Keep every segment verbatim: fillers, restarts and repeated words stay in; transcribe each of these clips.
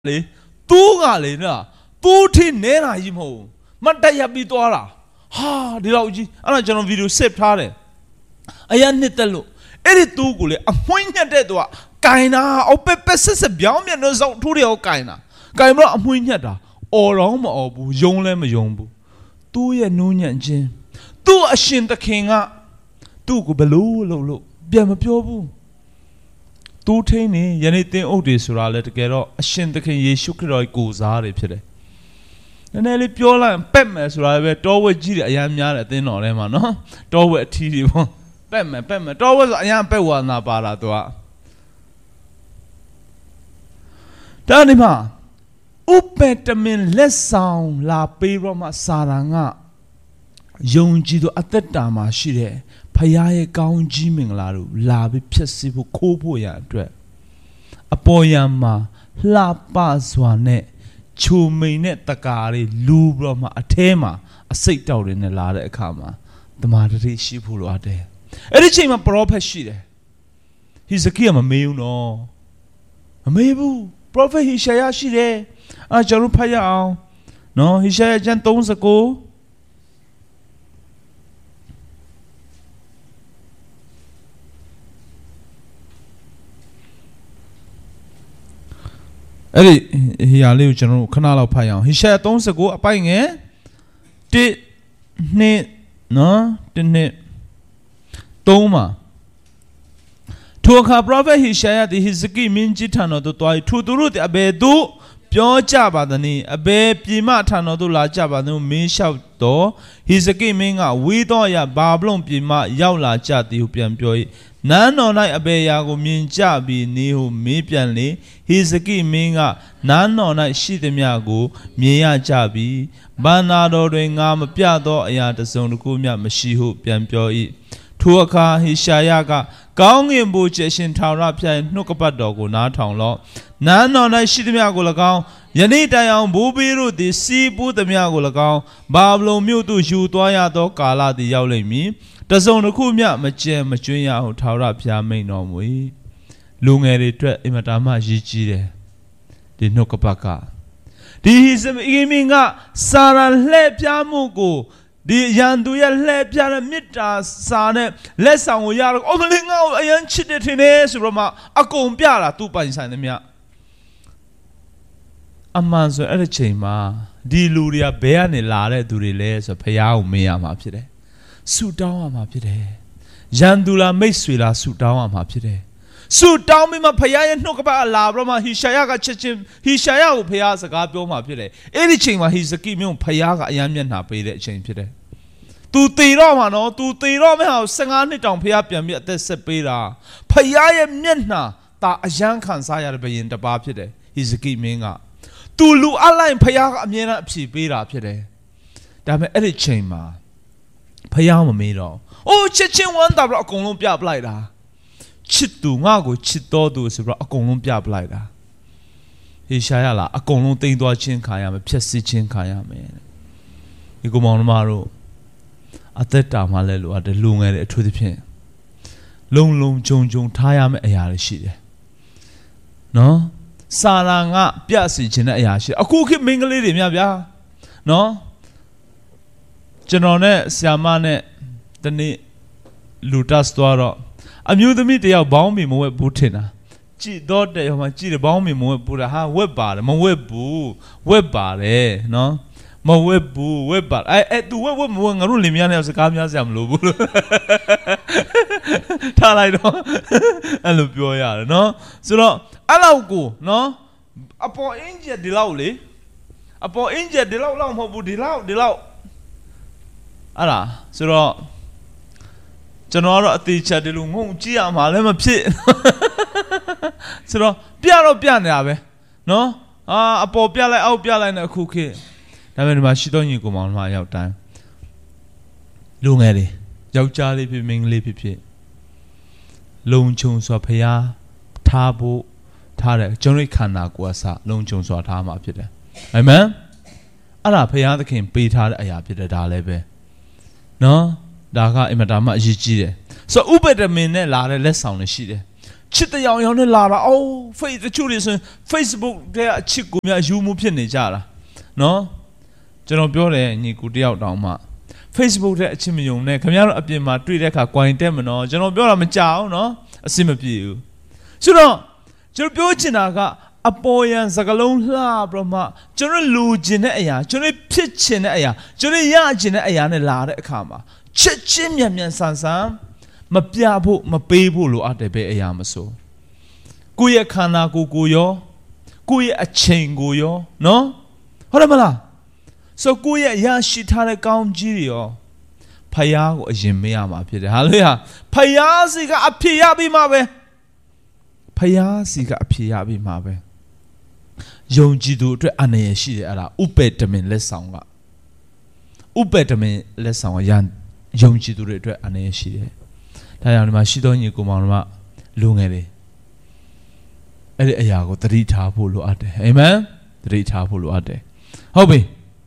လေတိုးကလေနော်တိုးထင်းနေတာကြီးမဟုတ်မတ်တက်ရပြီးသွားတာဟာဒီလောက်ကြီးအဲ့တော့ကျွန်တော်ဗီဒီယို save ထားတယ်အရင်နှစ်သက်လို့အဲ့ဒီတိုးကိုလေအမွှင်းညက်တဲ့သူကကင်တာအော်ပက်ပက်ဆက်ဆက်ပြောင်းပြန်တော့စောက်ထိုးတယ်ဟောကင်တာကင်ပြီးတော့အမွှင်းညက်တာအော်တော့မအော်ဘူးယုံလဲမယုံဘူးတိုးရဲ့နူးညံ့ခြင်းသူ့အရှင်သခင်ကသူ့ကိုဘလို့လို့လို့ပြန်မပြောဘူးတိုးထင်းနေယနေ့တင်းအုပ်တွေဆိုတာလေတကယ်တော့အရှင်သခင်ယေရှုခရစ်တော်ကိုယ်စားတွေဖြစ်တယ်နည်းနည်းလေးပြောလိုက်ပက်မယ်ဆိုတာပဲတောဝက်ကြီးတွေအများများတယ်အသင်းတော်ထဲမှာနော်တောဝက်အထီးတွေပေါ့ပက်မယ်ပက်မယ်တောဝက်ဆိုအများပက်ဝါနာပါတာသူကဒါနေမှာဥပ္ပတမင်လက်ဆောင်လာပေးတော့မှစာရန်ကယုံကြည်သူအသက်တာမှာရှိတဲ့ဖခင်ရဲ့ကောင်းကြီးမင်္ဂလာတို့လာပြီးဖြစ်စေဖို့ခိုးဖို့ရအတွက်အပေါ်ယံမှာလှပစွာနဲ့ချိုမိန်နဲ့တကားလေးလူပြီးတော့မှအထဲမှာအစိတ်တောက်တွေနဲ့လာတဲ့အခါမှာတမာတတိရှိဖို့လိုအပ်တယ်အဲ့ဒီချိန်မှာပရောဖက်ရှိတယ်ဟိဇကိယမမေးဘူးနော်မမေးဘူးပရောဖက်ဟိရှာယရှိတယ်အဲ့ကျွန်တော်ဖတ်ရအောင်နော်ဟိရှာယကျမ်းသုံး十九အဲ့ဒီဟိယာလေးကိုကျွန်တော်ခဏလောက်ဖတ်ရအောင်ဟိရှာယသုံး十九အပိုင်ငယ်တစ်နှစ်နော်တစ်နှစ်သုံးမှာထိုအခါပရောဖက်ဟိရှာယသည်ဟိဇကိမင်းကြီးထံတော်သို့သွား၏ထိုသူတို့သည်အဘယ်သို့ပြောကြပါသနည်းအဘယ်ပြည်မှထံတော်သို့လာကြပါသနည်းမင်းလျှောက်တော့ဟိဇကိမင်းကဝေးသောအရာဘာဗလုန်ပြည်မှရောက်လာကြသည်ဟုပြန်ပြော၏နန်းတော်၌အဘယ်အရာကိုမြင်ကြပြီးနည်းဟုမေးပြန်လေဟိဇကိမင်းကနန်းတော်၌ရှိသမျှကိုမြင်ရကြပြီးဘန္နာတော်တွင်ငါမပြသောအရာတစ်စုံတစ်ခုမျှမရှိဟုပြန်ပြော၏ထိုအခါဟိရှာယကကောင်းငင်ဘိုးကျရှင်ထာဝရဘုရားနှုတ်ကပတ်တော်ကိုနားထောင်လော့နန်းတော်၌ရှိသမျှကို၎င်းယနေ့တိုင်အောင်ဘိုးဘေးတို့သည်စီးပူးသမျှကို၎င်းဘာဗလုန်မြို့သို့ယူသွားရသောကာလသည်ရောက်လိမ့်မည်တစုံတစ်ခုမျှမကျန်မကျွင်းရဟုထာဝရဘုရားမိန့်တော်မူ၏လူငယ်တွေအတွက်အင်မတန်မှရည်ကြီးတယ်ဒီနှုတ်ကပတ်ကဒီဟိဇကိမင်းကစာရန်လှည့်ပြမှုကိုဒီရန်သူရဲ့လှည့်ပြတဲ့မေတ္တာစာနဲ့လက်ဆောင်ကိုရတော့အော်မလင်းငါ့ကိုအယမ်းချစ်တယ်ထင်တယ်ဆိုတော့မှအကုန်ပြတာသူ့ပိုင်ဆိုင်သမျှအမှန်ဆိုအဲ့ဒီချိန်မှာဒီလူတွေကဘယ်ကနေလာတဲ့သူတွေလဲဆိုဖះကိုမေးရမှာဖြစ်တယ်ဆုတောင်းရမှာဖြစ်တယ်ရန်သူလားမိတ်ဆွေလားဆုတောင်းရမှာဖြစ်တယ်ဆုတောင်းပြီးမှဖះရဲ့နှုတ်ကပတ်လာပြီးမှဟိရှာယကချက်ချင်းဟိရှာယကိုဖះစကားပြောမှာဖြစ်တယ်အဲ့ဒီချိန်မှာဟိဇကိမျိုးဖះကအယမ်းမျက်နှာပေးတဲ့အချိန်ဖြစ်တယ်သူတည်တော့မှာနော်သူတည်တော့မဲ့ဟာဆယ်ငါးနှစ်တောင်ဖះပြန်ပြီးအသက်ဆက်ပေးတာဖះရဲ့မျက်နှာတာအယမ်းခံစားရတဲ့ဘယင်တစ်ပါးဖြစ်တယ်ဟိဇကိမင်းကသူလူအလိုက်ဖះကအမြဲတမ်းအဖြေပေးတာဖြစ်တယ်ဒါပေမဲ့အဲ့ဒီချိန်မှာဖះမမေးတော့အိုးချစ်ချင်းဝမ်းတာတော့အကုန်လုံးပြပလိုက်တာချစ်သူငါ့ကိုချစ်တော်သူဆိုတော့အကုန်လုံးပြပလိုက်တာဟေရှာယလာအကုန်လုံးတိမ်သွားချင်းခါရမယ်ဖြက်စီချင်းခါရမယ်ဒီကောင်မောင်နှမတို့အသက်တာမှလည်းလိုအပ်တယ်လူငယ်တွေအထူးသဖြင့်လုံလုံဂျုံဂျုံထားရမယ့်အရာတွေရှိတယ်နော်စာရန်ကပြစီခြင်းတဲ့အရာရှိအခုခေတ်မိန်းကလေးတွေများဗျာနော်ကျွန်တော်နဲ့ဆ iam မနဲ့တနေ့လူတက်သွားတော့အမျိုးသမီးတယောက်ဘောင်းမီမဝက်ဘူးထင်တာကြည့်တော့တဲ့ဟိုမှာကြည့်တယ်ဘောင်းမီမဝက်ဘူးတာဟာဝက်ပါတယ်မဝက်ဘူးဝက်ပါတယ်နော်မဝက်ဘူးဝက်ပါအဲအဲ तू ဝက်ဝက်မဝက်ငါတို့လင်မယားနဲ့စကားများစရာမလိုဘူးလို့ထားလိုက်တော့အဲ့လိုပြောရတယ်နော်ဆိုတော့အဲ့လောက်ကိုနော်အပေါ်အင်ဂျီဒီလောက်လေအပေါ်အင်ဂျီဒီလောက်လောက်မဟုတ်ဘူးဒီလောက်ဒီလောက်အဲ့ဒါဆိုတော့ကျွန်တော်ကတော့အသေးချာဒီလိုငုံကြည့်ရမှာလည်းမဖြစ်ဆိုတော့ပြတော့ပြနေတာပဲနော်အာအပေါ်ပြလိုက်အောက်ပြလိုက်နဲ့အခုခေတ်ဒါပေမဲ့ဒီမှာရှိတော့ညီကောင်မောင်တို့ရောက်တိုင်းလူငယ်တွေယောက်ျားလေးဖြစ်မိန်းကလေးဖြစ်ဖြစ်လုံခြုံစွာဖျားထားဖို့ထားတယ်ကျွန်တော်ခန္ဓာကိုယ်အစလုံခြုံစွာထားမှာဖြစ်တယ်အာမင်အဲ့ဒါဖျားသခင်ပေးထားတဲ့အရာဖြစ်တယ်ဒါလည်းပဲနော်ဒါကအင်မတန်မှအရေးကြီးတယ်ဆိုတော့ဥပဒမင်နဲ့လာတဲ့လက်ဆောင်တွေရှိတယ်ချစ်တဲ့အောင်ရောင်းနဲ့လာတာအိုး face တချို့တွေဆိုရင် Facebook တဲ့အချစ်ကိုများယူမှုဖြစ်နေကြတာနော်ကျွန်တော်ပြောတယ်ညီကူတယောက်တောင်မှ Facebook တဲ့အချစ်မယုံနဲ့ခင်ဗျားတို့အပြင်မှာတွေ့တဲ့အခါ gain တက်မနော်ကျွန်တော်ပြောတာမကြောက်နော်အစစ်မပြေဘူးဆိုတော့ကျွန်တော်ပြောချင်တာကအပေါ်ယံစကလုံးလှပြီးမှကျွန်တော်လူကျင်တဲ့အရာကျွန်တော်ဖြစ်ချင်တဲ့အရာကျွန်တော်ရချင်တဲ့အရာနဲ့လာတဲ့အခါမှာချက်ချင်းမြန်မြန်ဆန်ဆန်မပြဖို့မပေးဖို့လိုအပ်တယ်ပဲအရာမဆိုကိုယ့်ရဲ့ခန္ဓာကိုယ်ကိုရောကိုယ့်ရဲ့အချိန်ကိုရောနော်ဟုတ်တယ်မလားဆိုကိုယ့်ရဲ့ရရှိထားတဲ့ကောင်းကြီးတွေရောဖယားကိုအရင်မေးရမှာဖြစ်တယ်ဟာလေဟာဖယားစီကအဖြစ်ရပြီးမှပဲဖယားစီကအဖြစ်ရပြီးမှပဲယုံကြည်သူအတွက်အနေရရှိတယ်အဲ့ဒါဥပေတမင်လက်ဆောင်ကဥပေတမင်လက်ဆောင်ကယယုံကြည်သူတွေအတွက်အနေရရှိတယ်ဒါကြောင့်ဒီမှာရှိသောညီကိုမောင်တို့လူငယ်တွေအဲ့ဒီအရာကိုသတိထားဖို့လိုအပ်တယ်အာမင်သတိထားဖို့လိုအပ်တယ်ဟုတ်ပြီ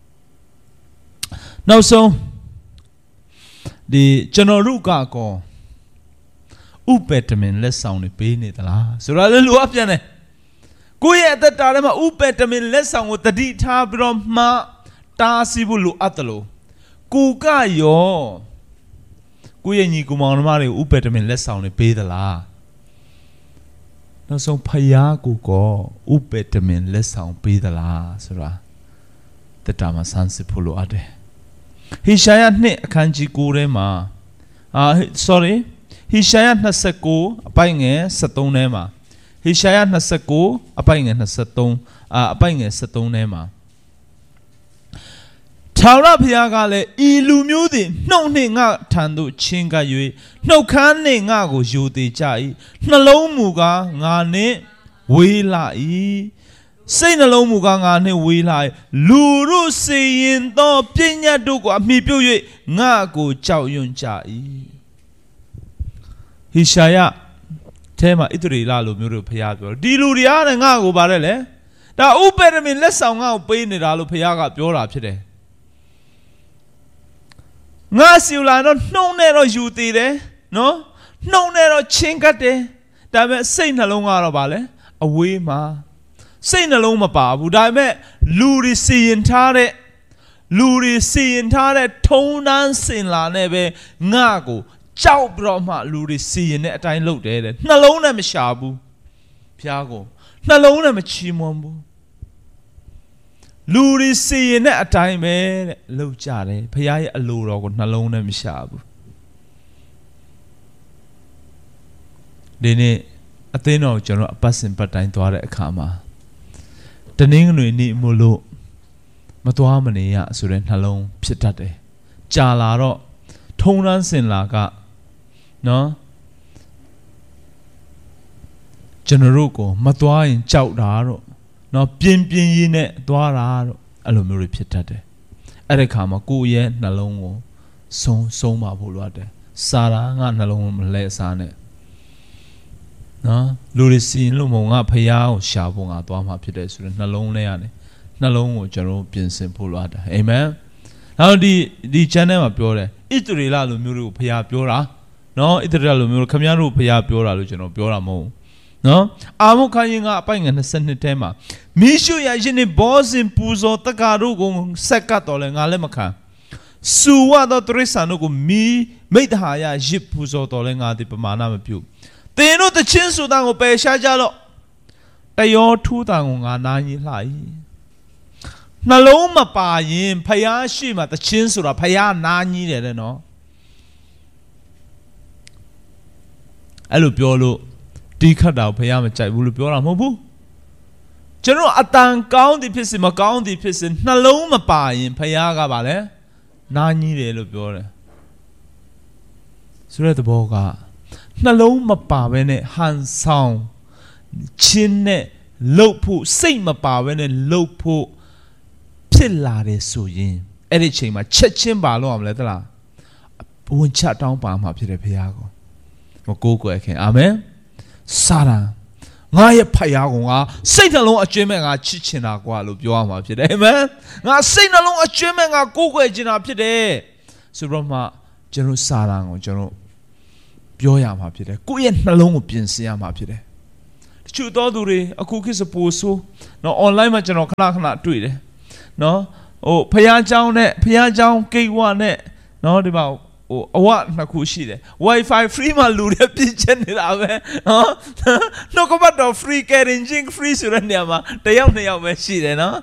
နောက်ဆုံးဒီကျွန်တော်တို့ကကောဥပေတမင်လက်ဆောင်တွေပေးနေသလားဆိုတော့လည်းလိုအပ်ပြန်တယ်ကိုယ့်ရဲ့အသက်တာထဲမှာဥပေတမင်လက်ဆောင်ကိုတတိထားပြီးတော့မှတားဆီးဖို့လိုအပ်တယ်လို့ကိုကရောကိုယ့်ရဲ့ညီကူမောင်နှမတွေကိုဥပေတမင်လက်ဆောင်တွေပေးသလားနောက်ဆုံးဖယားကိုကောဥပေတမင်လက်ဆောင်ပေးသလားဆိုတာတက်တာမှာစမ်းစစ်ဖို့လိုအပ်တယ်ဟေရှာယနှစ်အခန်းကြီးကိုထဲမှာအာ sorry ဟေရှာယနှစ်十九အပိုင်ငယ်十三ထဲမှာဟေရှာယနှစ်十九အပိုင်ငယ်二十三အာအပိုင်ငယ်十三ထဲမှာထာဝရဘုရားကလည်းဤလူမျိုးသည်နှုတ်နှင့်ငါထံသို့ချင်းကပ်၍နှုတ်ခမ်းနှင့်ငါကိုယိုသေးကြ၏နှလုံးမူကားငါနှင့်ဝေးလာ၏စိတ်နှလုံးမူကားငါနှင့်ဝေးလာ၏လူတို့စေရင်သောပညာတို့ကိုအမိပြုတ်၍ငါကိုကြောက်ရွံ့ကြ၏ဟေရှာယထဲမှာဣသရေလလူမျိုးတို့ဘုရားပြောဒီလူတွေအားနဲ့ငါကိုပါတယ်လေဒါဥပေရမင်လက်ဆောင်ငါကိုပေးနေတာလို့ဘုရားကပြောတာဖြစ်တယ်ငါစီလာတော့နှုံနဲ့တော့ယူသေးတယ်နော်နှုံနဲ့တော့ချင်းကတ်တယ်ဒါပေမဲ့စိတ်နှလုံးကတော့ဗာလဲအဝေးမှာစိတ်နှလုံးမပါဘူးဒါပေမဲ့လူတွေစီရင်ထားတဲ့လူတွေစီရင်ထားတဲ့ထုံတန်းစင်လာနဲ့ပဲငါကိုကြောက်ပြီးတော့မှလူတွေစီရင်တဲ့အတိုင်းလုပ်တယ်တဲ့နှလုံးနဲ့မရှာဘူးဖျားကိုနှလုံးနဲ့မချီးမွမ်းဘူးလူတွေစီရင်တဲ့အတိုင်းပဲတဲ့လှုပ်ကြတယ်ဖခင်ရဲ့အလိုတော်ကိုနှလုံးနဲ့မရှာဘူးဒီနေ့အသင်းတော်ကျွန်တော်အပတ်စဉ်ပတ်တိုင်းသွားတဲ့အခါမှာတနင်္ဂနွေနေ့မို့လို့မသွားမနေရဆိုတဲ့နှလုံးဖြစ်တတ်တယ်ကြာလာတော့ထုံတန်းစင်လာကနော်ကျွန်တော်တို့ကိုမသွားရင်ကြောက်တာတော့နော်ပြင်းပြင်းရင်းနဲ့သွားတာတော့အဲ့လိုမျိုးတွေဖြစ်တတ်တယ်အဲ့ဒီခါမှာကိုယ့်ရဲ့နှလုံးကိုဆုံးဆုံးပါဖို့လိုအပ်တယ်စာရာငါနှလုံးမလဲအစားနဲ့နော်လူတွေစီရင်လို့မဟုတ်ငါဖယားကိုရှာဖို့ငါသွားမှာဖြစ်တယ်ဆိုတော့နှလုံးထဲကနေနှလုံးကိုကျွန်တော်ပြင်ဆင်ဖို့လိုအပ်တယ်အာမင်နောက်ဒီဒီ channel မှာပြောတယ်ဣသရေလလူမျိုးတွေကိုဖယားပြောတာနော်ဣသရေလလူမျိုးခင်ဗျားတို့ဖယားပြောတာလို့ကျွန်တော်ပြောတာမဟုတ်နော်အာမုခရင်ကအပိုင်ငယ်二十二ထဲမှာမိရှုရရင်နဲ့ဘောဇင်ပူဇော်တက္ကတို့ကိုဆက်ကတ်တော်လဲငါလည်းမခံစူဝါတော့တရိษံတို့ကိုမီမိတ်ဟာရရစ်ပူဇော်တော်လဲငါဒီပမာဏမပြုသင်တို့တချင်းဆူတန်ကိုပယ်ရှားကြလို့တယောထူးတန်ကိုငါနာကြီးလှ၏နှလုံးမပါရင်ဖယားရှိမှတချင်းဆိုတာဖယားနာကြီးတယ်တဲ့နော်အဲ့လိုပြောလို့ဒီခတ်တာဖယားမကြိုက်ဘူးလို့ပြောတာမဟုတ်ဘူးကျွန်တော်အတန်ကောင်းသည်ဖြစ်စေမကောင်းသည်ဖြစ်စေနှလုံးမပါရင်ဖယားကပါလေနာကြီးတယ်လို့ပြောတယ်ဆိုတဲ့သဘောကနှလုံးမပါဘဲနဲ့ဟန်ဆောင်ချင်းနဲ့လှုပ်ဖို့စိတ်မပါဘဲနဲ့လှုပ်ဖို့ဖြစ်လာတယ်ဆိုရင်အဲ့ဒီချိန်မှာချက်ချင်းပါလို့ရမလဲသလားဝန်ချတောင်းပါမှာဖြစ်တယ်ဖယားကိုမကိုးကွယ်ခင်အာမင်စာရန်ငါရဲ့ဖယားကောင်ကစိတ်နှလုံးအကျွမ်းမဲ့ငါချစ်ချင်တာကွာလို့ပြောရမှာဖြစ်တယ်အာမင်ငါစိတ်နှလုံးအကျွမ်းမဲ့ငါကိုးကွယ်ချင်တာဖြစ်တယ်ဆိုတော့မှကျွန်တော်စာရန်ကိုကျွန်တော်ပြောရမှာဖြစ်တယ်ကိုယ့်ရဲ့နှလုံးကိုပြင်ဆင်ရမှာဖြစ်တယ်တချို့သောသူတွေအခုခေတ်စပိုဆိုးနော် online မှာကျွန်တော်ခဏခဏတွေ့တယ်နော်ဟိုဖျားเจ้าနဲ့ဖျားเจ้าကိတ်ဝနဲ့နော်ဒီမှာဟိုအဝနှစ်ခုရှိတယ် Wi-Fi free မှာလူတွေပြည့်ကျက်နေတာပဲနော်နှုတ်ကပတ်တော် free carrying free ဆိုတဲ့နေရာမှာတယောက်နှစ်ယောက်ပဲရှိတယ်နော်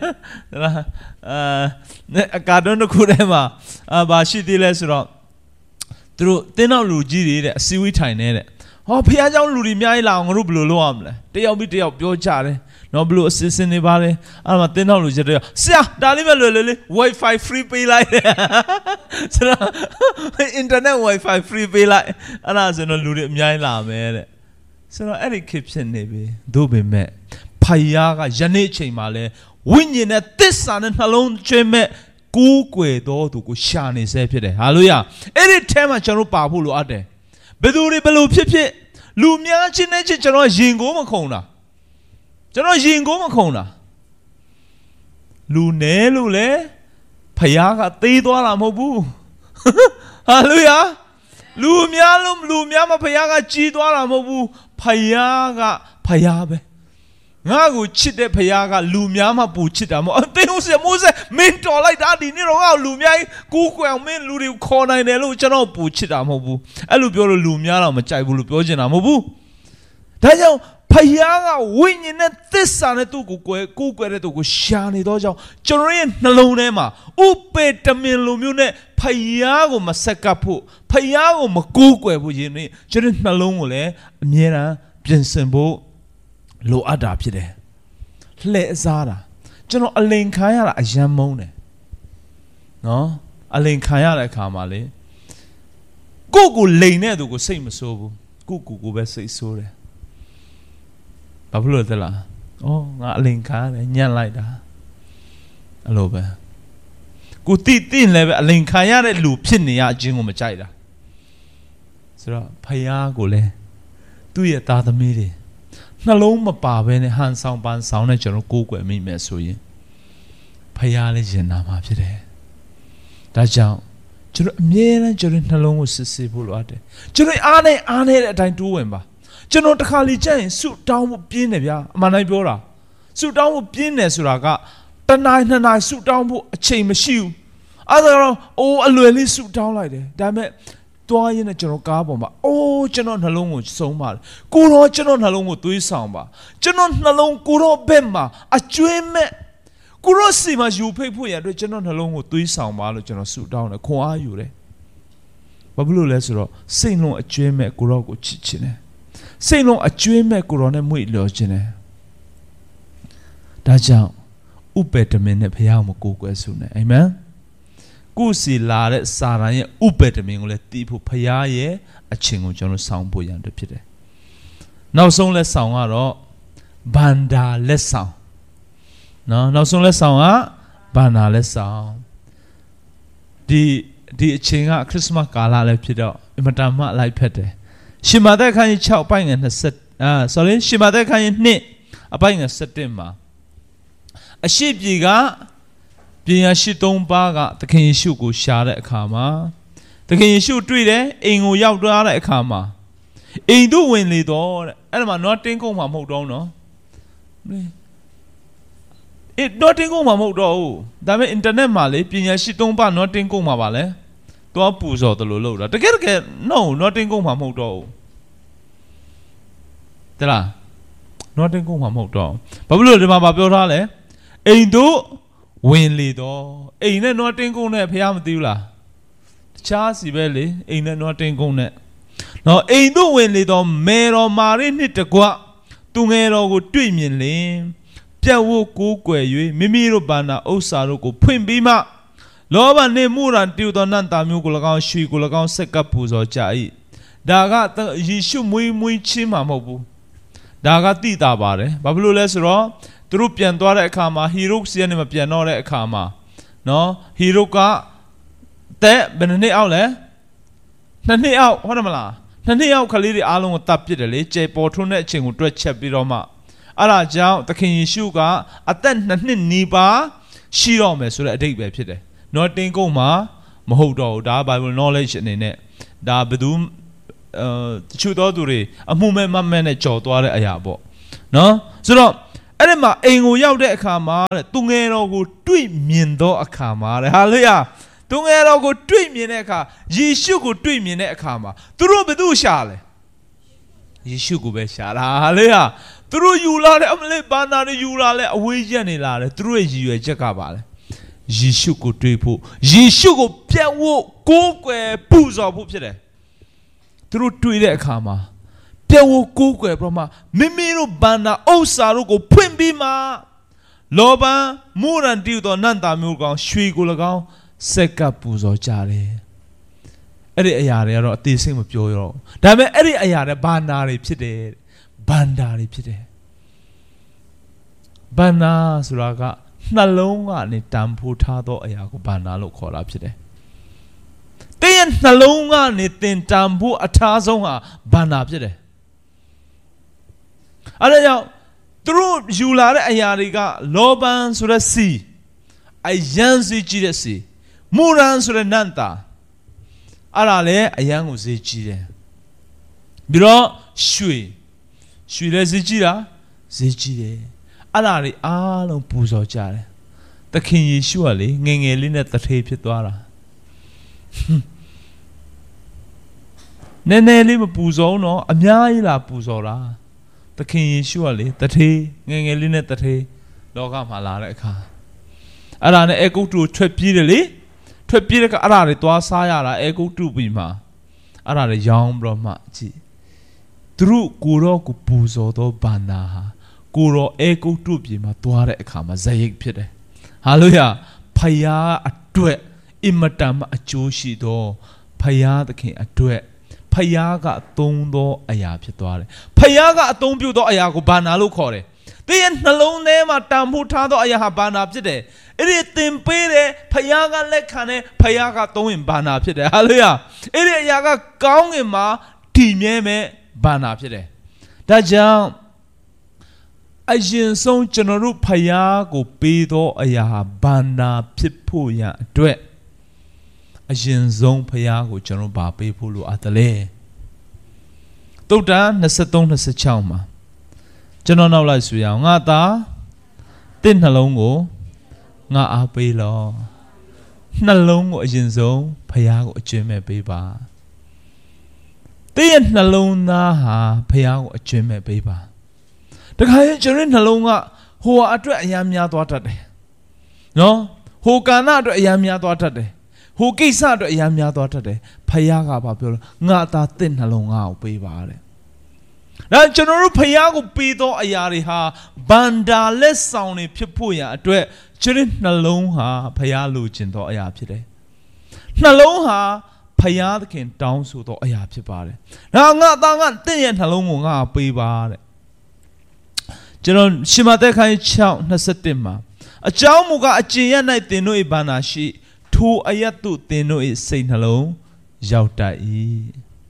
အာအကာတွန်းတစ်ခုထဲမှာအာဘာရှိသေးလဲဆိုတော့သူတို့တင်းနောက်လူကြီးတွေတဲ့အစည်းအဝေးထိုင်နေတဲ့ဟောဖះเจ้าလူတွေအများကြီးလာအောင်ငါတို့ဘယ်လိုလုပ်ရမလဲတယောက်ပြီးတယောက်ပြောကြတယ်နော်ဘယ်လိုအစစ်စင်နေပါလဲအဲ့မှာတင်းနောက်လူကြီးတွေဆရာဒါလေးပဲလွယ်လွယ်လေး Wi-Fi free ပေးလိုက်ဆိုတော့ internet Wi-Fi free ပေးလိုက်အဲ့ဒါဆိုတော့လူတွေအများကြီးလာမယ်တဲ့ဆိုတော့အဲ့ဒီခေတ်ဖြစ်နေပြီသို့ပေမဲ့ဖယားကယနေ့အချိန်မှာလဲဝိညာဉ်နဲ့သစ္စာနဲ့နှလုံးသွင်းမဲ့ကိုးကွယ်တော်သူကိုရှာနေစေဖြစ်တယ်ဟာလေလုယာအဲ့ဒီထဲမှာကျွန်တော်ပါဖို့လိုအပ်တယ်ဘယ်သူတွေဘယ်လိုဖြစ်ဖြစ်လူများချင်းနဲ့ချင်းကျွန်တော်ရင်ကိုမခုံတာကျွန်တော်ရင်ကိုမခုံတာလူနဲလို့လေဖယားကသေးသွားတာမဟုတ်ဘူးဟာလေလုယာလူများလို့လူများမဖယားကကြီးသွားတာမဟုတ်ဘူးဖယားကဖယားပဲငါ့ကိုချစ်တဲ့ဖယားကလူများမှပူချစ်တာမဟုတ်အသိဟုတ်စမိုးစမင်းတော်လိုက်တာဒီနေ့တော့ငါ့ကိုလူများကိုကိုယ်အောင်မင်းလူတွေကိုခေါ်နိုင်တယ်လို့ကျွန်တော်ပူချစ်တာမဟုတ်ဘူးအဲ့လိုပြောလို့လူများတော့မကြိုက်ဘူးလို့ပြောချင်တာမဟုတ်ဘူးဒါကြောင့်ဖယားကဝိညာဉ်နဲ့သစ္စာနဲ့သူ့ကိုကိုယ်ကိုကွယ်တဲ့သူကိုရှာနေတော့ကြောင့်ကျွန်တော်ရဲ့နှလုံးထဲမှာဥပေတမင်လိုမျိုးနဲ့ဖယားကိုမဆက်ကပ်ဖို့ဖယားကိုမကိုးကွယ်ဖို့ယင်းကျွန်တော်နှလုံးကိုလည်းအမြဲတမ်းပြင်ဆင်ဖို့လိုအပ်တာဖြစ်တယ်လှည့်စားတာကျွန်တော်အလိန်ခံရတာအယမ်းမုန်းတယ်နော်အလိန်ခံရတဲ့အခါမှာလေကိုယ့်ကိုလိန်တဲ့သူကိုစိတ်မဆိုးဘူးကိုယ့်ကိုယ်ကိုပဲစိတ်ဆိုးတယ်ဘာဖြစ်လို့လဲလားအော်ငါအလိန်ခံရတယ်ညံ့လိုက်တာအဲ့လိုပဲကိုတိတိလည်းပဲအလိန်ခံရတဲ့လူဖြစ်နေရအချင်းကိုမကြိုက်တာဆိုတော့ဖယားကိုလည်းသူ့ရဲ့သားသမီးတွေနှလုံးမပါဘဲနဲ့ဟန်ဆောင်ပန်းဆောင်နဲ့ကျွန်တော်ကိုးကွယ်မိမယ်ဆိုရင်ဖယားလည်းယဉ်နာမှာဖြစ်တယ်။ဒါကြောင့်ကျွန်တော်အမြဲတမ်းကျွန်တော်နှလုံးကိုစစ်ဆေးဖို့လိုအပ်တယ်။ကျွန်တော်အားနဲ့အားနဲ့တဲ့အတိုင်းတိုးဝင်ပါ။ကျွန်တော်တစ်ခါလေကြရင်ဆုတောင်းဖို့ပြင်းတယ်ဗျာ။အမှန်တိုင်းပြောတာ။ဆုတောင်းဖို့ပြင်းတယ်ဆိုတာကတနိုင်နှစ်နိုင်ဆုတောင်းဖို့အချိန်မရှိဘူး။အဲဒါတော့အိုးအလွယ်လေးဆုတောင်းလိုက်တယ်။ဒါပေမဲ့တွားရင်းနဲ့ကျွန်တော်ကားပေါ်မှာအိုးကျွန်တော်နှလုံးကိုဆုံးပါတယ်ကိုတော့ကျွန်တော်နှလုံးကိုသွေးဆောင်ပါကျွန်တော်နှလုံးကိုတော့ဘက်မှာအကျွေးမဲ့ကိုတော့စီမှာယူဖိတ်ဖို့ရအတွက်ကျွန်တော်နှလုံးကိုသွေးဆောင်ပါလို့ကျွန်တော်ဆုတောင်းတယ်ခွန်အားယူတယ်ဘာဖြစ်လို့လဲဆိုတော့စိတ်လုံးအကျွေးမဲ့ကိုတော့ကိုချစ်ခြင်းတယ်စိတ်လုံးအကျွေးမဲ့ကိုတော့နဲ့မွေ့လျော်ခြင်းတယ်ဒါကြောင့်ဥပေတမင်နဲ့ဘုရားကိုကိုးကွယ်ဆုနေအာမင်ကိုစီလာတဲ့စာရန်ရဲ့ဥပေတမင်ကိုလည်းတီးဖို့ဖရားရဲ့အချင်းကိုကျွန်တော်ဆောင်ဖို့ရန်အတွက်ဖြစ်တယ်။နောက်ဆုံးလက်ဆောင်ကတော့ဘန္တာလက်ဆောင်နော်နောက်ဆုံးလက်ဆောင်ကဘန္တာလက်ဆောင်ဒီဒီအချိန်ကခရစ်စမတ်ကာလလည်းဖြစ်တော့အင်မတန်မှလိုက်ဖက်တယ်။ရှင်မာသက်ခန်းကြီး၆အပိုင်းငယ်၂၀အာ sorry ရှင်မာသက်ခန်းကြီး၂အပိုင်းငယ်၁၁မှာအရှိပြေကပညာရှိသုံးပါးကသခင်ယေရှုကိုရှာတဲ့အခါမှာသခင်ယေရှုတွေ့တယ်အိမ်ကိုရောက်သွားတဲ့အခါမှာအိမ်သို့ဝင်လေတော့တဲ့အဲ့ဒါမှတော့တင်းကုန်မှာမဟုတ်တော့နော်အေးတော့တင်းကုန်မှာမဟုတ်တော့ဘူးဒါပေမဲ့အင်တာနက်မှာလေပညာရှိသုံးပါးတော့တင်းကုန်မှာပါလေတော့ပူဇော်တယ်လို့လို့တာတကယ်တကယ် no တော့တင်းကုန်မှာမဟုတ်တော့ဘူးတလားတော့တင်းကုန်မှာမဟုတ်တော့ဘာဖြစ်လို့ဒီမှာပြောထားလဲအိမ်သို့ဝင်လေတော့အိမ်နဲ့နွားတင်းကုန်းနဲ့ဖះမသိဘူးလားတခြားစီပဲလေအိမ်နဲ့နွားတင်းကုန်းနဲ့နော်အိမ်တို့ဝင်လေတော့မေတော်မာရိနှစ်တကွသူငယ်တော်ကိုတွေ့မြင်လင်ပြတ်ဝတ်ကိုးကွယ်၍မိမိတို့ဘာနာဥစ္စာတို့ကိုဖွင့်ပြီးမှလောဘနှင့်မှုရန်တူသောနတ်သားမျိုးကို၎င်းရွှေကို၎င်းဆက်ကပ်ပူဇော်ကြ၏ဒါကယေရှုမွေးမွေးချင်းမှာမဟုတ်ဘူးဒါကတိတာပါတယ်ဘာဖြစ်လို့လဲဆိုတော့သူတို့ပြန်သွားတဲ့အခါမှာဟီရုစီကနေမပြန်တော့တဲ့အခါမှာနော်ဟီရုကတဲ့ဘယ်နှစ်အောက်လဲနှစ်နှစ်အောက်ဟုတ်တယ်မလားနှစ်နှစ်အောက်ကလေးတွေအားလုံးကိုတပ်ပစ်တယ်လေကျေပေါ်ထွန်းတဲ့အချိန်ကိုတွက်ချက်ပြီးတော့မှအဲ့ဒါကြောင့်သခင်ယေရှုကအသက်နှစ်နှစ်နီးပါးရှိတော့မယ်ဆိုတဲ့အဓိပ္ပာယ်ဖြစ်တယ်နော်တင်းကုန်းမှာမဟုတ်တော့ဘူးဒါ Bible knowledge အနေနဲ့ဒါဘယ်သူတချို့သောသူတွေအမှုမဲ့မမဲ့နဲ့ကြော်သွားတဲ့အရာပေါ့နော်ဆိုတော့အဲ့ဒီမှာအိမ်ကိုရောက်တဲ့အခါမှာတဲ့သူငယ်တော်ကိုတွေ့မြင်သောအခါမှာတဲ့ဟာလေယာသူငယ်တော်ကိုတွေ့မြင်တဲ့အခါယေရှုကိုတွေ့မြင်တဲ့အခါမှာသူတို့ဘယ်သူရှာလဲယေရှုကိုပဲရှာတာဟာလေယာသူတို့ယူလာတဲ့အမလေးဘာသာတွေယူလာလဲအဝေးရက်နေလာတယ်သူတို့ရဲ့ရည်ရွယ်ချက်ကပါလဲယေရှုကိုတွေ့ဖို့ယေရှုကိုပြတ်ဝတ်ကိုးကွယ်ပူဇော်ဖို့ဖြစ်တယ်သူတို့တွေ့တဲ့အခါမှာပြတ်ဝတ်ကိုးကွယ်ပြီးမှမိမိတို့ဘာသာဥစ္စာတို့ကိုဖွင့်ပြီးမှလောဘမူရန်တီတော်နန္တာမျိုးကောင်ရွှေကို၎င်းစက်ကပ်ပူဇော်ကြတယ်အဲ့ဒီအရာတွေကတော့အသေးစိတ်မပြောရတော့ဒါပေမဲ့အဲ့ဒီအရာတွေဘာနာတွေဖြစ်တယ်ဘန္တာတွေဖြစ်တယ်ဘန္နာဆိုတာကနှလုံးကနေတန်ဖိုးထားသောအရာကိုဘန္နာလို့ခေါ်တာဖြစ်တယ်တဲ့ရဲ့နှလုံးကနေတင်တန်ဖို့အထားဆုံးဟာဘန္နာဖြစ်တယ်အဲ့ဒါကြောင့်သူတို့ယူလာတဲ့အရာတွေကလောဘန်ဆိုတဲ့စီအယံစီကြည့်တဲ့စီမူရန်ဆိုတဲ့နန္တာအဲ့ဒါလည်းအယံကိုဈေးကြီးတယ်ပြီးတော့ရွှေရွှေလည်းဈေးကြီးတာဈေးကြီးတယ်အဲ့ဒါတွေအားလုံးပူဇော်ကြတယ်သခင်ယေရှုကလေငယ်ငယ်လေးနဲ့တထေးဖြစ်သွားတာနည်းနည်းလေးမပူဇော်တော့အများကြီးလာပူဇော်တာသခင်ယေရှုကလေတထေးငယ်ငယ်လေးနဲ့တထေးလောကမှာလာတဲ့အခါအဲ့ဒါနဲ့အေဂုတ်တုထွက်ပြေးတယ်လေထွက်ပြေးတဲ့ကအဲ့ဒါတွေသွားစားရတာအေဂုတ်တုပြီးမှအဲ့ဒါတွေရောင်းပြီးတော့မှကြည့်သူတို့ကိုတော့ကိုပူဇော်တော့ဘာနာဟာကိုတော့အေဂုတ်တုပြည်မှာသွားတဲ့အခါမှာဇယိတ်ဖြစ်တယ်ဟာလို့ရဖယားအတွက်အင်မတန်မှအကျိုးရှိတော့ဖယားသခင်အတွက်ဖယားကအသုံးသောအရာဖြစ်သွားတယ်ဖယားကအသုံးပြုသောအရာကိုဘာနာလို့ခေါ်တယ်သင်ရဲ့နှလုံးထဲမှာတန်ဖိုးထားသောအရာဟာဘာနာဖြစ်တယ်အဲ့ဒီသင်ပေးတယ်ဖယားကလက်ခံတယ်ဖယားကသုံးရင်ဘာနာဖြစ်တယ်ဟာလေယာအဲ့ဒီအရာကကောင်းငင်မှာတည်မြဲမဲ့ဘာနာဖြစ်တယ်ဒါကြောင့်အရင်ဆုံးကျွန်တော်တို့ဖယားကိုပေးသောအရာဟာဘာနာဖြစ်ဖို့ရအတွက်အရင်ဆုံးဖယားကိုကျွန်တော်ဘာပေးဖို့လိုအပ်တယ်လဲသုတ္တန်၂၃ ၂၆မှာကျွန်တော်နောက်လိုက်ဆိုရအောင်ငါသားတင့်နှလုံးကိုငါအားပေးလောနှလုံးကိုအရင်ဆုံးဖယားကိုအကျဉ်းမဲ့ပေးပါတင့်ရဲ့နှလုံးသားဟာဖယားကိုအကျဉ်းမဲ့ပေးပါတခါရင်ကျွန်တော်နှလုံးကဟိုအတွက်အများများသွားတတ်တယ်နော်ဟိုကာဏအတွက်အများများသွားတတ်တယ်ဟိုကိစ္စအတွက်အများများသွားတတ်တယ်ဖယားကဘာပြောလဲငါသားတင့်နှလုံးငါ့ကိုပေးပါတဲ့ဒါကျွန်တော်တို့ဖယားကိုပေးသောအရာတွေဟာဗန္တာလက်ဆောင်တွေဖြစ်ဖို့ရအတွက်ကျွန်တော်နှလုံးဟာဖယားလိုချင်သောအရာဖြစ်တယ်နှလုံးဟာဖယားသခင်တောင်းဆိုသောအရာဖြစ်ပါတယ်ဒါငါသားကတင့်ရဲ့နှလုံးကိုငါပေးပါတဲ့ကျွန်တော်ရှမသက်ခန်း၆ ၂၁မှာအကြောင်းမူကားအကျင့်ရ၌သင်တို့၏ဘာနာရှိထိုအယတ်သို့သင်တို့၏စိတ်နှလုံးရောက်တတ်၏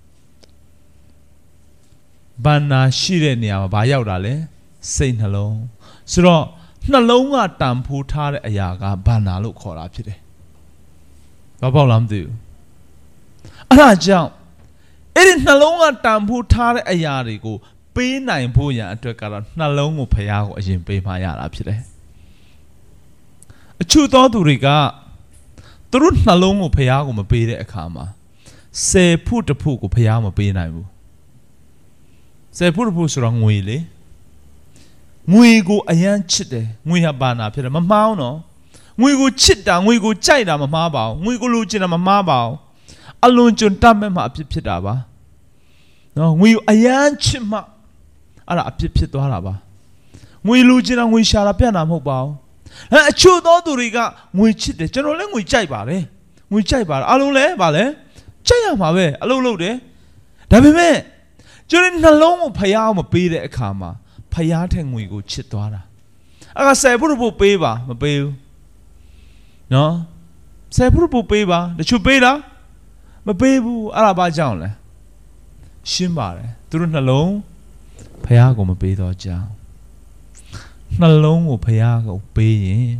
ဘာနာရှိတဲ့နေရာမှာဘာရောက်တာလဲစိတ်နှလုံးဆိုတော့နှလုံးကတန်ဖိုးထားတဲ့အရာကဘာနာလို့ခေါ်တာဖြစ်တယ်ဘာပေါ့လားမသိဘူးအဲ့ဒါကြောင့်အဲ့ဒီနှလုံးကတန်ဖိုးထားတဲ့အရာတွေကိုပေးနိုင်ဖို့ရန်အတွက်ကတော့နှလုံးကိုဖယားကိုအရင်ပေးမှရတာဖြစ်တယ်အချို့သောသူတွေကသူတို့နှလုံးကိုဖယားကိုမပေးတဲ့အခါမှာဆယ်ဖို့တစ်ဖို့ကိုဖယားမပေးနိုင်ဘူးဆယ်ဖို့တစ်ဖို့ဆိုတော့ငွေလေငွေကိုအယမ်းချစ်တယ်ငွေဟာဘာနာဖြစ်တယ်မမှားဘူးနော်ငွေကိုချစ်တာငွေကိုကြိုက်တာမမှားပါဘူးငွေကိုလိုချင်တာမမှားပါဘူးအလွန်ကျွံတတ်မဲ့မှအဖြစ်ဖြစ်တာပါနော်ငွေကိုအယမ်းချစ်မှအဲ့ဒါအဖြစ်ဖြစ်သွားတာပါငွေလိုချင်တာငွေရှာတာပြတ်တာမဟုတ်ပါဘူးအဲအချို့သောသူတွေကငွေချစ်တယ်ကျွန်တော်လည်းငွေကြိုက်ပါတယ်ငွေကြိုက်ပါတယ်အလုံးလည်းဗာလဲကြိုက်ရမှာပဲအလုပ်လုပ်တယ်ဒါပေမဲ့ကျွန်တော်နှလုံးကိုဖယားမပေးတဲ့အခါမှာဖယားထက်ငွေကိုချစ်သွားတာအဲ့ဒါဆယ်ဖို့ဖို့ပေးပါမပေးဘူးနော်ဆယ်ဖို့ဖို့ပေးပါတချို့ပေးလားမပေးဘူးအဲ့ဒါဘာကြောင့်လဲရှင်းပါတယ်သူတို့နှလုံးဖယားကိုမပေးတော့ကြောင်းနှလုံးကိုဖယားကိုပေးရင်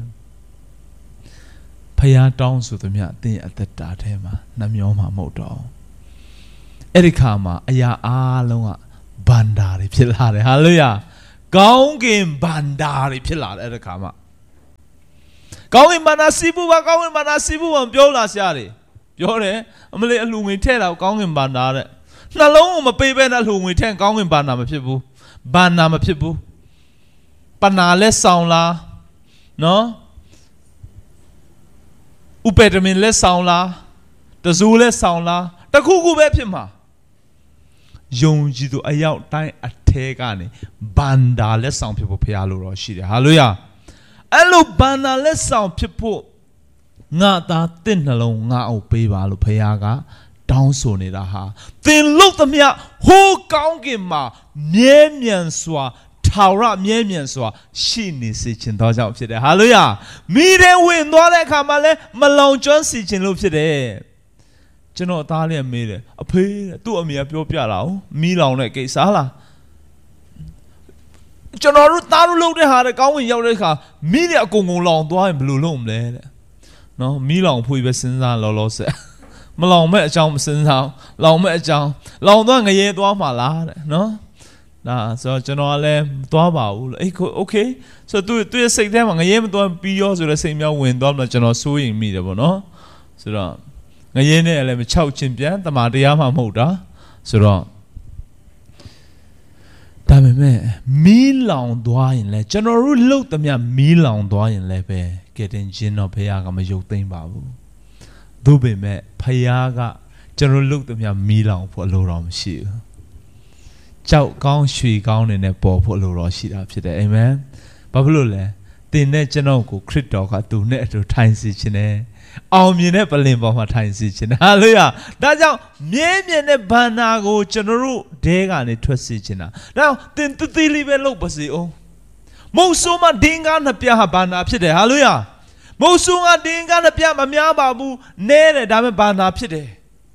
ဖယားတောင်းဆိုသမျှအသင်အသက်တာထဲမှာနှမျောမှာမဟုတ်တော့အဲ့ဒီခါမှာအရာအားလုံးကဘန္တာတွေဖြစ်လာတယ်ဟာလေလုယာကောင်းကင်ဘန္တာတွေဖြစ်လာတယ်အဲ့ဒီခါမှာကောင်းကင်ဘန္တာစီးပူပါကောင်းကင်ဘန္တာစီးပူပါပြောလာဆရာတွေပြောတယ်အမလေးအလူငွေထဲ့တာကောင်းကင်ဘန္တာတဲ့နှလုံးကိုမပေးဘဲနဲ့အလူငွေထဲ့ကောင်းကင်ဘန္တာမဖြစ်ဘူးဘန္တာမဖြစ်ဘူးပနာလက်ဆောင်လားနော်ဥပဒေမင်းလက်ဆောင်လားတဇူးလက်ဆောင်လားတခုခုပဲဖြစ်မှာယုံကြည်သူအယောက်တိုင်းအထဲကနေဘန္တာလက်ဆောင်ဖြစ်ဖို့ဖရားလိုတော့ရှိတယ်ဟာလေလုယာအဲ့လိုဘန္တာလက်ဆောင်ဖြစ်ဖို့ငါသားတင့်နှလုံးငါအောင်ပေးပါလို့ဖရားကတောင်းဆိုနေတာဟာသင်လို့သမျှဟိုးကောင်းကင်မှာမြဲမြံစွာထာဝရမြဲမြံစွာရှိနေစေခြင်းသောကြောင့်ဖြစ်တယ်ဟာလေလုယာမိတဲ့ဝင်သွားတဲ့အခါမှာလဲမလောင်ကျွမ်းစီခြင်းလို့ဖြစ်တယ်ကျွန်တော်သားလေးမေးတယ်အဖေသူ့အမေကပြောပြတာ哦မီးလောင်တဲ့ကိစ္စလားကျွန်တော်တို့သားတို့လုပ်တဲ့ဟာတဲ့ကောင်းဝင်ရောက်တဲ့အခါမီးနဲ့အကုန်ကုန်လောင်သွားရင်ဘယ်လိုလုပ်မလဲတဲ့နော်မီးလောင်ဖွေးပဲစဉ်းစားလောလောဆယ်မလောင်မဲ့အကြောင်းမစဉ်းစားလောင်မဲ့အကြောင်းလောင်သွားငရဲသွားမှာလားတဲ့နော်ဒါဆိုတော့ကျွန်တော်လည်းသွားပါဘူးအေးโอเคဆိုတော့သူသူရဲ့စိတ်ထဲမှာငရဲမသွားပြီးရောဆိုတော့စိတ်များဝင်သွားမှကျွန်တော်စိုးရိမ်မိတယ်ပေါ့နော်ဆိုတော့ငရဲနဲ့လည်းမချောက်ချင်းပြန်တမာတရားမှမဟုတ်တာဆိုတော့ဒါပေမဲ့မီးလောင်သွားရင်လည်းကျွန်တော်တို့လှုပ်သမျှမီးလောင်သွားရင်လည်းပဲကဲတင်ခြင်းတော့ဖခင်ကမယုတ်သိမ့်ပါဘူးသို့ပေမဲ့ဖခင်ကကျွန်တော်လှုပ်သမျှမီးလောင်ဖို့အလိုတော်မရှိဘူးကြောက်ကောင်းရွှေကောင်းနေနဲ့ပေါ်ဖို့အလိုတော်ရှိတာဖြစ်တယ်အာမင်ဘာဖြစ်လို့လဲတင်နဲ့ကျွန်တော်ကိုခရစ်တော်ကသူနဲ့အတူထိုင်စီခြင်းနဲ့အောင်မြင်တဲ့ပလင်ပေါ်မှာထိုင်စီခြင်းဟာလေလုယာဒါကြောင့်မြဲမြံတဲ့ဘန္နာကိုကျွန်တော်တို့ဒဲကနေထွက်စီခြင်းတာဒါကြောင့်တင်တသေးလေးပဲလုပ်ပါစေအောင်မုတ်ဆိုးမှဒင်းကားနှစ်ပြားဟာဘန္နာဖြစ်တယ်ဟာလေလုယာမုတ်ဆိုးကဒင်းကားနှစ်ပြားမများပါဘူးနဲတယ်ဒါပေမဲ့ဘန္နာဖြစ်တယ်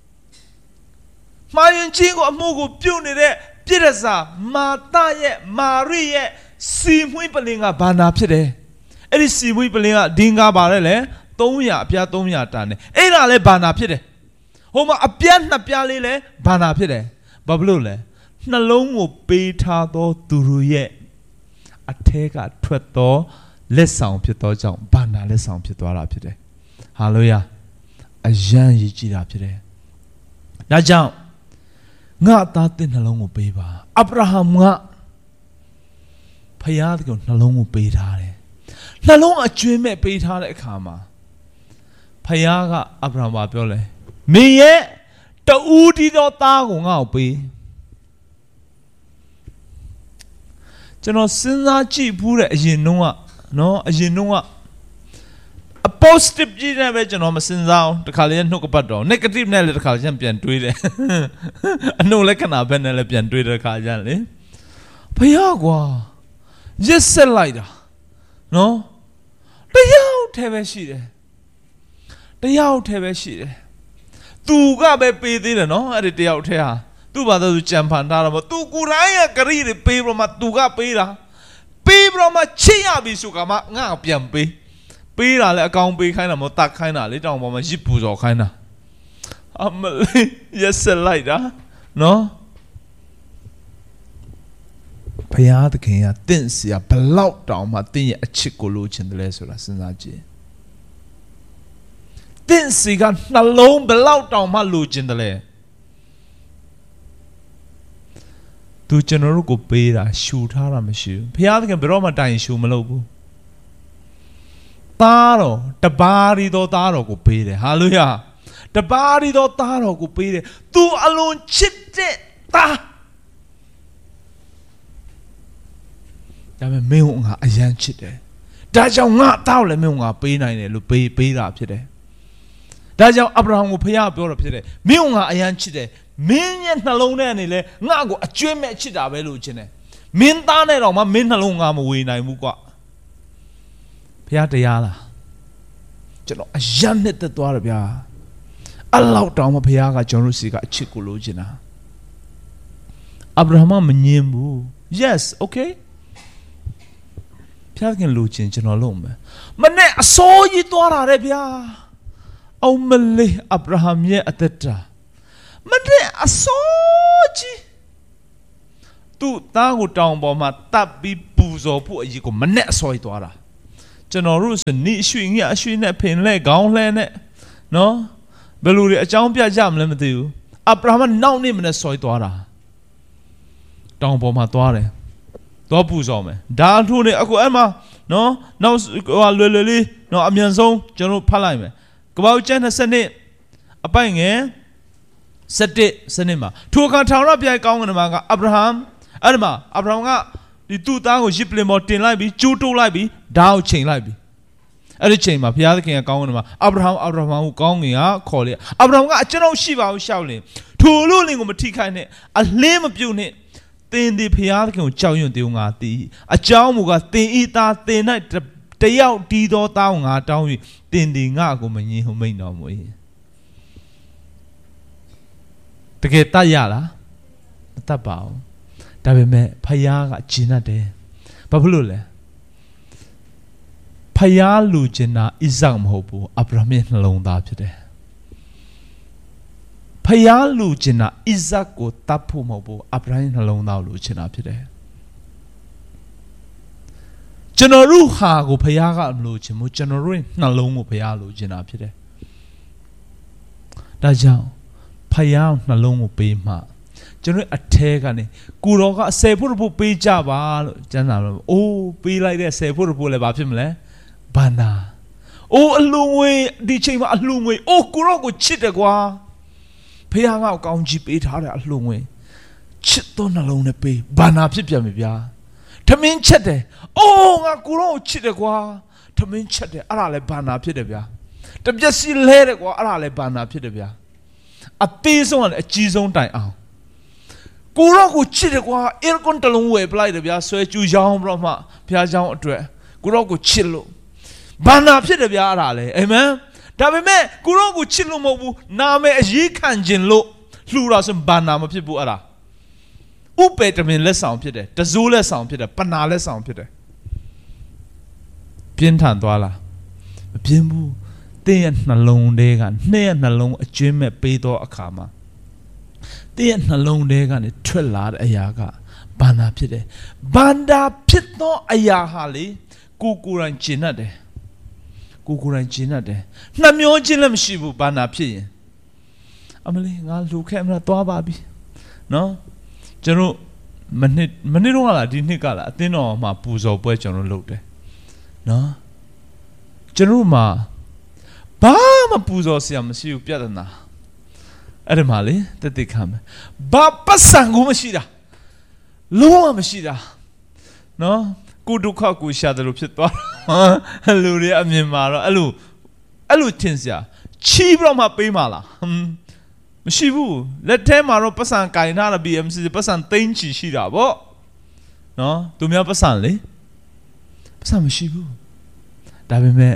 မှားရင်ချင်းကိုအမှုကိုပြုတ်နေတဲ့ပြည့်ရစာမာတရဲ့မာရိရဲ့စီမွှေးပလင်ကဘန္နာဖြစ်တယ်အဲ့ဒီစီမွှေးပလင်ကဒင်းကားပါတယ်လေသုံးရာအပြားသုံးရာတန်တယ်အဲ့ဒါလည်းဘာနာဖြစ်တယ်ဟိုမှာအပြားနှစ်ပြားလေးလည်းဘာနာဖြစ်တယ်ဘာဖြစ်လို့လဲနှလုံးကိုပေးထားသောသူတို့ရဲ့အထဲကထွက်သောလက်ဆောင်ဖြစ်သောကြောင့်ဘာနာလက်ဆောင်ဖြစ်သွားတာဖြစ်တယ်ဟာလေလုယာအယံရည်ကြည်တာဖြစ်တယ်ဒါကြောင့်ငါသားတဲ့နှလုံးကိုပေးပါအာဗြဟံကဖယားကိုနှလုံးကိုပေးထားတယ်နှလုံးအကျွင်းမဲ့ပေးထားတဲ့အခါမှာဖယားကအာဗြဟံဘာပြောလဲမင်းရဲ့တူးတီသောသားကိုငါ့ကိုပေးကျွန်တော်စဉ်းစားကြည့်ဘူးတဲ့အရင်တုန်းကနော်အရင်တုန်းကအ positive ကြည့်နေပဲကျွန်တော်မစဉ်းစားအောင်တခါလေနှုတ်ကပတ်တော့ negative နဲ့လည်းတခါကျန်ပြန်တွေးတယ်အနှုတ်လက္ခဏာဘက်နဲ့လည်းပြန်တွေးတဲ့ခါကျန်လေဖယားကွာရစ်ဆက်လိုက်တာနော်တရားထဲပဲရှိတယ်တရားထဲပဲရှိတယ်သူကပဲပေးသေးတယ်နော်အဲ့ဒီတရားထဲဟာသူ့ဘာသာသူကြံဖန်ထားတာပေါ့သူကိုယ်တိုင်ရဲ့ဂရိတွေပေးပြီးမှသူကပေးတာပေးပြီးမှချစ်ရပြီဆိုကမှငါပြန်ပေးပေးတာလည်းအကောင်ပေးခိုင်းတာမဟုတ်တတ်ခိုင်းတာလေတောင်ပေါ်မှာရစ်ပူစော်ခိုင်းတာအမလေးရက်ဆက်လိုက်တာနော်ဘုရားသခင်ကတင့်စရာဘလောက်တောင်မှတင့်ရဲ့အချစ်ကိုလိုချင်တယ်လဲဆိုတာစဉ်းစားကြည့်တင့်စီကနှလုံးဘလောက်တောင်မှလိုချင်တယ်လဲသူကျွန်တော်တို့ကိုပေးတာရှူထားတာမရှိဘူးဘုရားသခင်ဘယ်တော့မှတိုင်ရှူမလုပ်ဘူးသားတော်တပါးရီတော်သားတော်ကိုပေးတယ်ဟာလေလုယာတပါးရီတော်သားတော်ကိုပေးတယ်သူအလွန်ချစ်တဲ့သားဒါပေမဲ့မင်းကငါအယမ်းချစ်တယ်ဒါကြောင့်ငါတောက်လည်းမင်းကငါပေးနိုင်တယ်လို့ပေးပေးတာဖြစ်တယ်ဒါကြောင့်အာဗြဟံကိုဖခင်ပြောတာဖြစ်တယ်မင်းကငါအယမ်းချစ်တယ်မင်းရဲ့နှလုံးထဲကနေလဲငါ့ကိုအကျွမ်းမဲ့ချစ်တာပဲလို့ချင်းတယ်မင်းသားနဲ့တော့မှမင်းနှလုံးငါမဝေနိုင်ဘူးကွာဖခင်တရားလားကျွန်တော်အယမ်းနဲ့တက်သွားတယ်ဗျာအလောက်တောင်မှဖခင်ကကျွန်တော်စီကအချစ်ကိုလိုချင်တာအာဗြဟံမငြင်းဘူး yes okayဖခင်လိုချင်ကျွန်တော်လုပ်မယ်မနဲ့အစိုးရသွားတာလေဗျာအောင်မလေးအာဗြဟံရဲ့အသက်တာမနဲ့အစောကြီးသူ့သားကိုတောင်ပေါ်မှာတပ်ပြီးပူဇော်ဖို့အရေးကိုမနဲ့အစောကြီးသွားတာကျွန်တော်တို့ဆိုနေရွှေငှက်အရွှေနဲ့ဖင်လဲခေါင်းလဲနဲ့နော်ဘယ်လိုတွေအကြောင်းပြကြမလဲမသိဘူးအဗြဟံနောက်နေ့မနဲ့စောကြီးသွားတာတောင်ပေါ်မှာသွားတယ်သွားပူဇော်မယ်ဒါအထိုးနေအခုအဲ့မှာနော်နောက်ဟိုလွယ်လွယ်လေးနော်အမြန်ဆုံးကျွန်တော်ဖတ်လိုက်မယ်ကပ္ပဦးကျမ်း၂၀နှစ်အပိုင်ငယ်၁၁စနစ်မှာထိုအခါထာဝရဘုရားကောင်းကင်မှာကအဗြဟံအဲ့ဒီမှာအဗြဟံကဒီသူ့သားကိုရစ်ပလင်ပေါ်တင်လိုက်ပြီးကျိုးတိုးလိုက်ပြီးဓာတ်ကိုချိန်လိုက်ပြီးအဲ့ဒီချိန်မှာဘုရားသခင်ကကောင်းကင်မှာအဗြဟံအဗြဟံကိုကောင်းကင်ကခေါ်လေအဗြဟံကအကျွန်ုပ်ရှိပါဘူးရှောက်လင်ထိုလူလင်ကိုမထိခိုက်နဲ့အလင်းမပြုတ်နဲ့သင်ဒီဘုရားသခင်ကိုကြောက်ရွံ့သေးငါသည်အကြောင်းမူကားသင်ဤသားသင်၌တယောက်တီးသောသားကိုငါတောင်း၍သင်ဒီငါကိုမငြင်းဟုမိန်တော်မူ၏တကယ်တတ်ရလားမတတ်ပါဘူးဒါပေမဲ့ဖယားကဂျင်းတ်တယ်ဘာဖြစ်လို့လဲဖယားလူကျင်တာဣဇက်မဟုတ်ဘူးအဗြဟံရဲ့နှလုံးသားဖြစ်တယ်ဖယားလူကျင်တာဣဇက်ကိုတတ်ဖို့မဟုတ်ဘူးအဗြဟံရဲ့နှလုံးသားကိုလူကျင်တာဖြစ်တယ်ကျွန်တော်တို့ဟာကိုဖယားကမလို့ချင်ဘူးကျွန်တော်တို့ရဲ့နှလုံးကိုဖယားလိုချင်တာဖြစ်တယ်ဒါကြောင့်ဖယားနှလုံးကိုပေးမှကျွန်တော်အထဲကနေကိုတော်ကအဆယ်ဖို့ဖို့ပေးကြပါလို့ကျမ်းစာလို့အိုးပေးလိုက်တဲ့ဆယ်ဖို့ဖို့လည်းဘာဖြစ်မလဲဘာနာအိုးအလှငွေဒီချိန်မှာအလှငွေအိုးကိုတော်ကိုချစ်တယ်ကွာဖယားကကောင်းကြီးပေးထားတယ်အလှငွေချစ်သောနှလုံးနဲ့ပေးဘာနာဖြစ်ပြန်ပြီဗျာထမင်းချက်တယ်အိုးငါကိုတော်ကိုချစ်တယ်ကွာထမင်းချက်တယ်အဲ့ဒါလည်းဘာနာဖြစ်တယ်ဗျာတပြက်စီလဲတယ်ကွာအဲ့ဒါလည်းဘာနာဖြစ်တယ်ဗျာအသေးဆုံးကလည်းအကြီးဆုံးတိုင်အောင်ကိုရောကိုချစ်တယ်ကွာအယ်ကွန်တလုံးဝယ်ပလိုက်တယ်ဗျာဆွဲကျူရောင်းပြီးတော့မှဘုရားကျောင်းအတွက်ကိုရောကိုချစ်လို့ဘာနာဖြစ်တယ်ဗျာအဲ့ဒါလေအာမင်ဒါပေမဲ့ကိုရောကိုချစ်လို့မဟုတ်ဘူးနာမည်အရေးခံခြင်းလို့လှူတာဆိုဘာနာမဖြစ်ဘူးအဲ့ဒါဥပေတမင်လက်ဆောင်ဖြစ်တယ်တဇိုးလက်ဆောင်ဖြစ်တယ်ပနာလက်ဆောင်ဖြစ်တယ်ပြင်းထန်သွားလားမပြင်းဘူးတင်းရဲ့နှလုံးတွေကနှစ်ရဲ့နှလုံးအကျွင်းမဲ့ပေးသောအခါမှာတင်းရဲ့နှလုံးတွေကနေထွက်လာတဲ့အရာကဘာနာဖြစ်တယ်ဘာနာဖြစ်သောအရာဟာလေကိုကိုယ်တိုင်ကျင့်တတ်တယ်ကိုကိုယ်တိုင်ကျင့်တတ်တယ်နှမျောခြင်းလည်းမရှိဘူးဘာနာဖြစ်ရင်အမလေးငါလူခဲ့မလားသွားပါပြီနော်ကျွန်တော်မနစ်မနစ်တော့လားဒီနှစ်ကလားအသင်းတော်မှာပူဇော်ပွဲကျွန်တော်လုပ်တယ်နော်ကျွန်တော်မှာဘာမှပူဇော်စရာမရှိဘူးပြဿနာအဲ့ဒီမှာလေတတိခံမယ်ဘာပတ်စံကိုမရှိတာလုံးဝမရှိတာနော်ကိုဒုက္ခကိုရှာတယ်လို့ဖြစ်သွားတာလူတွေအမြင်မှာတော့အဲ့လိုအဲ့လိုထင်စရာချီးပြီးတော့မှပေးမှာလားမရှိဘူးလက်ထဲမှာတော့ပတ်စံကင်ထားတာ ဘီ အမ် စီ ပတ်စံသိန်းချီရှိတာဗောနော်သူများပတ်စံလေပတ်စံမရှိဘူးဒါပေမဲ့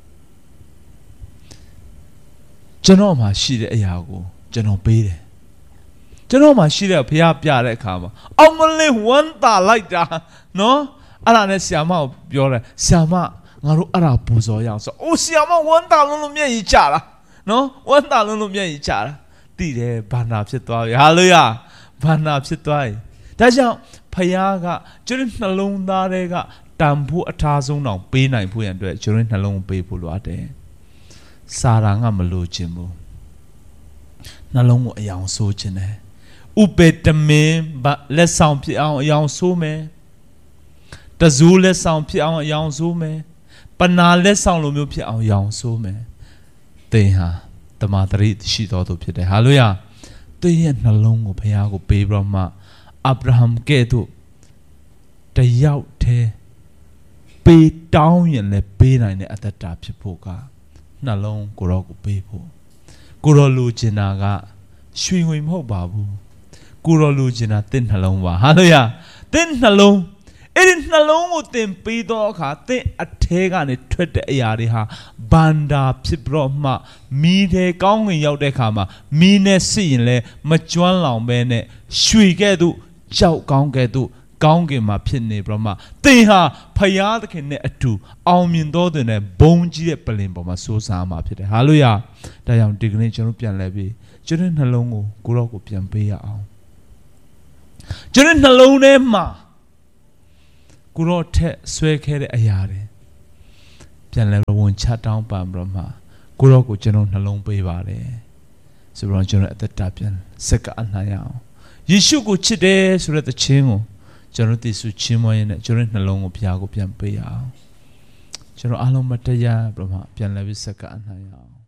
ကျွန်တော်မှာရှိတဲ့အရာကိုကျွန်တော်ပေးတယ်ကျွန်တော်မှာရှိတဲ့ဘုရားပြတဲ့အခါမှာအောင်မလေးဝမ်းသာလိုက်တာနော်အဲ့ဒါနဲ့ဆရာမကိုပြောတယ်ဆရာမငါတို့အဲ့ဒါပူဇော်ရအောင်ဆိုအိုးဆရာမဝမ်းသာလုံးလုံးမျက်ရည်ကျတာနော်ဝမ်းသာလုံးလုံးမျက်ရည်ကျတာသိတယ်ဘာနာဖြစ်သွားပြီဟာလေယာဘာနာဖြစ်သွားပြီဒါကြောင့်ဘုရားကကျွန်တော်နှလုံးသားတွေကတန်ဖို့အထားဆုံးတောင်ပေးနိုင်ဖို့ရန်အတွက်ကျွန်တော်နှလုံးပေးဖို့လိုအပ်တယ်စာရာငါမလို့ခြင်းဘူးနှလုံးကိုအယောင်ဆိုးခြင်းတယ်ဥပေတမင်လက်ဆောင်ဖြစ်အောင်အယောင်ဆိုးမယ်တဇိုးလက်ဆောင်ဖြစ်အောင်အယောင်ဆိုးမယ်ပနာလက်ဆောင်လိုမျိုးဖြစ်အောင်အယောင်ဆိုးမယ်သင်ဟာတမန်တော်ရှိတော်သူဖြစ်တယ်ဟာလေယာသင်ရဲ့နှလုံးကိုဘုရားကိုပေးပြီးတော့မှအာဗြဟံကဲ့သို့တယောက်တည်းပေးတောင်းရင်လည်းပေးနိုင်တဲ့အတ္တတာဖြစ်ဖို့ကနှလုံးကိုရောကိုပေးဖို့ကိုရောလူကျင်တာကရွှေငွေမဟုတ်ပါဘူးကိုရောလူကျင်တာတင့်နှလုံးပါဟာလေယာတင့်နှလုံးအဲ့ဒီနှလုံးကိုတင်ပေးတော့အခါတင့်အထဲကနေထွက်တဲ့အရာတွေဟာဘန္တာဖြစ်ပြီးတော့မှမီးထဲကောင်းငင်ရောက်တဲ့အခါမှာမီးနဲ့စစ်ရင်လည်းမကျွမ်းလောင်ပဲနဲ့ရွှေကဲ့သို့ကြောက်ကောင်းကဲ့သို့ကောင်းကင်မှာဖြစ်နေပြီးတော့မှသင်ဟာဖယားသခင်နဲ့အတူအောင်မြင်တော်တဲ့ဘုံကြီးတဲ့ပလင်ပေါ်မှာစိုးစားမှာဖြစ်တယ်ဟာလေယာဒါကြောင့်ဒီကနေ့ကျွန်တော်ပြန်လဲပြီးကျွန်တော်နှလုံးကိုကိုရောကိုပြန်ပေးရအောင်ကျွန်တော်နှလုံးထဲမှာကိုရောထက်ဆွဲခဲ့တဲ့အရာတွေပြန်လဲဝန်ချတောင်းပန်ပြီးမှကိုရောကိုကျွန်တော်နှလုံးပေးပါတယ်ဆိုတော့ကျွန်တော်အသက်တာပြန်စက္ကအနှံ့ရအောင်ယေရှုကိုချစ်တယ်ဆိုတဲ့သခြင်းကိုကျွန်တော်သိစုချင်းမွေးနေကျွန်တော်နှလုံးကိုဘုရားကိုပြန်ပေးရအောင်ကျွန်တော်အားလုံးမတရားပြမှပြန်လဲပြီးစက္ကအနှံ့ရအောင်